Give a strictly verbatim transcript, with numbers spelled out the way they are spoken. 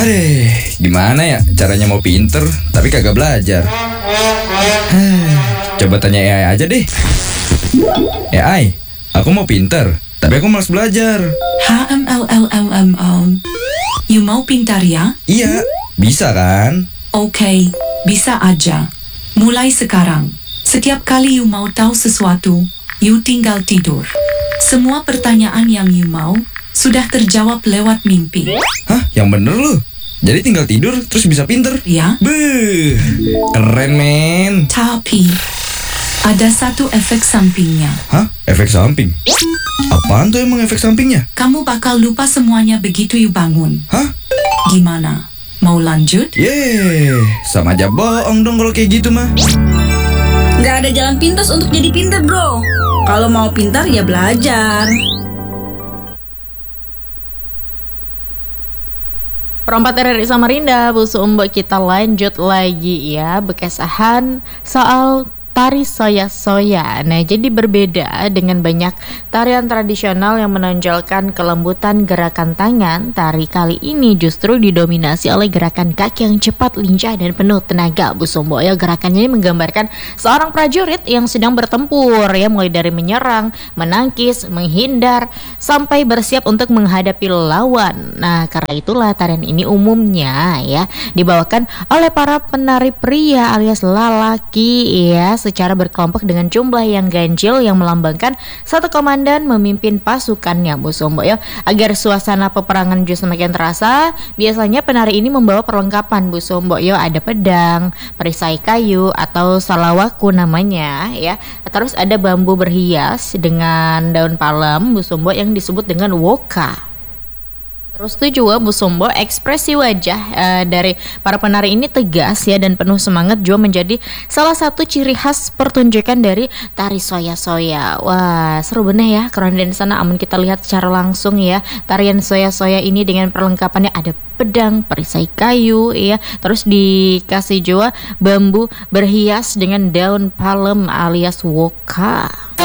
Aduh, gimana ya caranya mau pinter tapi kagak belajar? Coba tanya A I aja deh. A I, aku mau pinter tapi aku malas belajar. H M L L M M O. You mau pintar ya? Iya, bisa kan? Oke, bisa aja. Mulai sekarang. Setiap kali you mau tahu sesuatu, you tinggal tidur. Semua pertanyaan yang you mau sudah terjawab lewat mimpi. Hah? Yang bener lu? Jadi tinggal tidur terus bisa pinter? Ya. Beuh, keren men. Tapi ada satu efek sampingnya. Hah? Efek samping? Apaan tuh emang efek sampingnya? Kamu bakal lupa semuanya begitu you bangun. Hah? Gimana? Mau lanjut? Yeay, sama aja bohong dong kalau kayak gitu mah. Nggak ada jalan pintas untuk jadi pintar, bro. Kalau mau pintar ya belajar. Perempat R R I Samarinda, Bu Sumbo, kita lanjut lagi ya, bekesahan soal tari soya-soya. Nah, jadi berbeda dengan banyak tarian tradisional yang menonjolkan kelembutan gerakan tangan. Tari kali ini justru didominasi oleh gerakan kaki yang cepat, lincah, dan penuh tenaga, Bu Sumbo. Ya, gerakannya ini menggambarkan seorang prajurit yang sedang bertempur, ya, mulai dari menyerang, menangkis, menghindar, sampai bersiap untuk menghadapi lawan. Nah, karena itulah tarian ini umumnya ya dibawakan oleh para penari pria alias lalaki, ya, secara berkelompok dengan jumlah yang ganjil yang melambangkan satu komandan memimpin pasukannya, Bu Sumbo, ya. Agar suasana peperangan justru semakin terasa, biasanya penari ini membawa perlengkapan, Bu Sumbo, ya. Ada pedang, perisai kayu atau salawaku namanya, ya. Terus ada bambu berhias dengan daun palem, Bu Sumbo, yang disebut dengan woka. Terus tuh juga, Bu Sumbo, ekspresi wajah uh, dari para penari ini tegas ya dan penuh semangat juga menjadi salah satu ciri khas pertunjukan dari tari soya-soya. Wah, seru bener ya keren di sana. Amun kita lihat secara langsung ya tarian soya-soya ini dengan perlengkapannya ada pedang, perisai kayu, ya. Terus dikasih juga bambu berhias dengan daun palem alias woka.